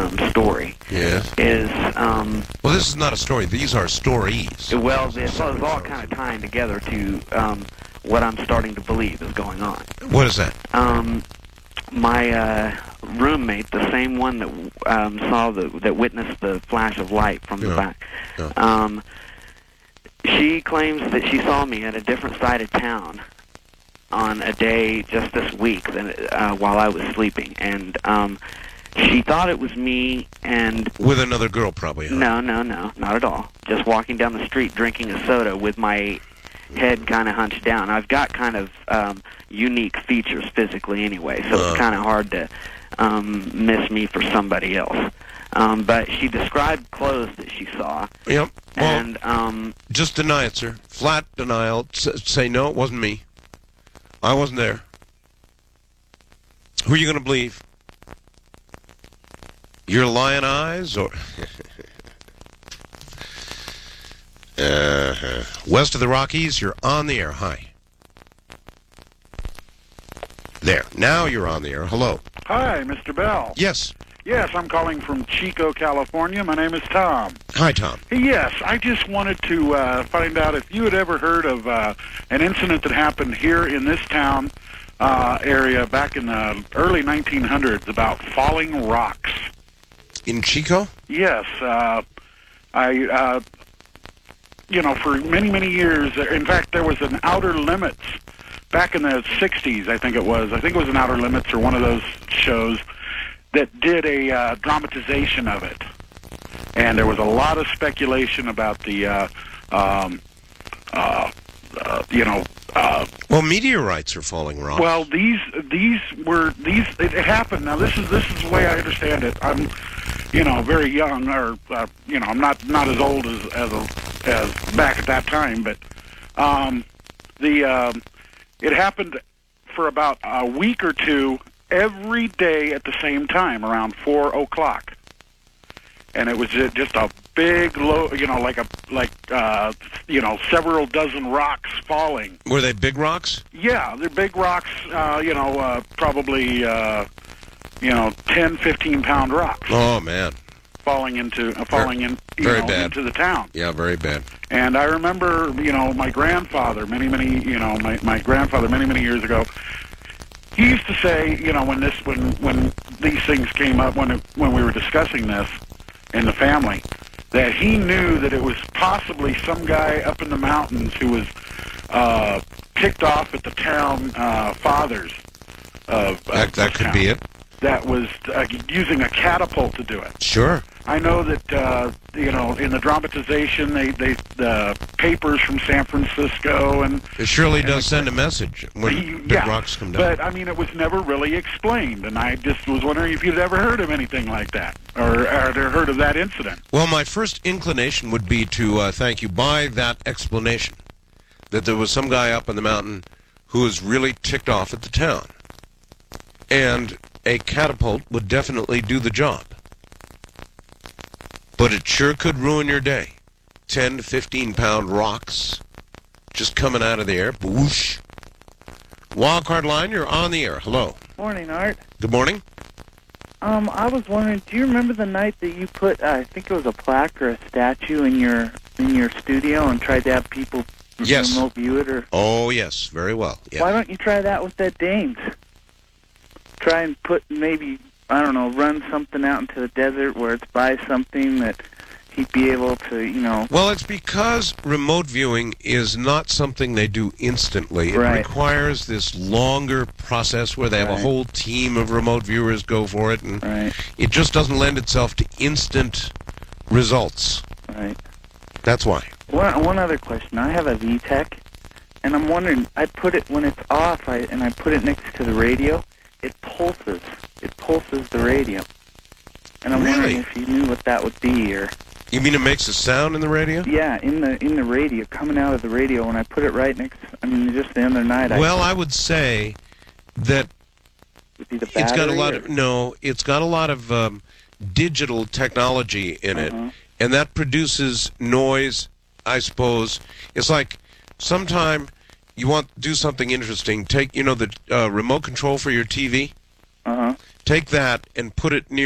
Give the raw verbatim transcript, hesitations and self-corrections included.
um, story. Yes. Is um, well, this is not a story. These are stories. well, it's, it's all kind of tying together to um, what I'm starting to believe is going on. What is that? Um, my uh, roommate, the same one that um, saw the that witnessed the flash of light from the Yeah. back. Yeah. Um, she claims that she saw me at a different side of town on a day just this week than, uh, while I was sleeping, and um, she thought it was me. And with another girl, probably. Huh? no, no, no, not at all. Just walking down the street drinking a soda with my head kind of hunched down. I've got kind of um, unique features physically anyway, so Uh. it's kind of hard to um, miss me for somebody else. Um, but she described clothes that she saw, Yep. Well, and um, just deny it, sir. Flat denial. S- say, no, it wasn't me. I wasn't there. Who are you going to believe? Your lion eyes or... uh-huh. West of the Rockies, you're on the air. Hi. There. Now you're on the air. Hello. Hi, Mister Bell. Yes. Yes, I'm calling from Chico, California. My name is Tom. Hi, Tom. Yes, I just wanted to uh, find out if you had ever heard of uh, an incident that happened here in this town uh, area back in the early nineteen hundreds about falling rocks. In Chico? Yes, uh, I, uh, you know, for many, many years, in fact, there was an Outer Limits back in the sixties, I think it was. I think it was an Outer Limits or one of those shows that did a uh, dramatization of it. And there was a lot of speculation about the, uh, um, uh, uh, you know... Uh, well, meteorites are falling rocks. well, these these were... these. It happened. Now, this is this is the way I understand it. I'm, you know, very young, or, uh, you know, I'm not, not as old as, as, a, as back at that time, but um, the um, it happened for about a week or two every day at the same time, around four o'clock, and it was ju- just a big, low, you know, like a like uh, you know, several dozen rocks falling. Were they big rocks? Yeah, they're big rocks. Uh, you know, uh, probably uh, you know, ten, fifteen pound rocks Oh, man. falling into uh, falling in you very know bad. into the town. Yeah, very bad. And I remember, you know, my grandfather, many, many, you know, my, my grandfather, many, many years ago, he used to say, you know, when this, when, when these things came up, when it, when we were discussing this in the family, that he knew that it was possibly some guy up in the mountains who was uh, ticked off at the town uh, fathers of uh, That, that could be it. That was uh, using a catapult to do it. Sure. I know that uh, you know, in the dramatization, they they the papers from San Francisco and It surely and does the- send a message when He- big yeah, rocks come down. But I mean, it was never really explained, and I just was wondering if you'd ever heard of anything like that, or, or heard of that incident. Well, my first inclination would be to uh, thank you by that explanation, that there was some guy up on the mountain who was really ticked off at the town. And a catapult would definitely do the job. But it sure could ruin your day. ten to fifteen pound rocks just coming out of the air. Whoosh. Wildcard line, you're on the air. Hello. Morning, Art. Good morning. Um, I was wondering, do you remember the night that you put, uh, I think it was a plaque or a statue in your in your studio and tried to have people Yes. remote view it? Or Oh, yes. Very well. Yeah. why don't you try that with that Danes? Try and put maybe, I don't know, run something out into the desert where it's by something that he'd be able to, you know... Well, it's because remote viewing is not something they do instantly. It Right. requires this longer process where they have a Right. whole team of remote viewers go for it, and Right, it just doesn't lend itself to instant results. right. That's why. One, one other question. I have a V TEC, and I'm wondering, I put it, when it's off, I, and I put it next to the radio, it pulses. It pulses the radio. And I'm Really? wondering if you knew what that would be, or... You mean it makes a sound in the radio? Yeah, in the in the radio, coming out of the radio, when I put it right next, I mean, just the other night, Well, I... I would say that would be the it's got a battery, lot or- of, no, it's got a lot of um, digital technology in it, Uh-huh. and that produces noise, I suppose. It's like sometime you want to do something interesting, take, you know, the uh, remote control for your T V, Uh-huh. take that and put it near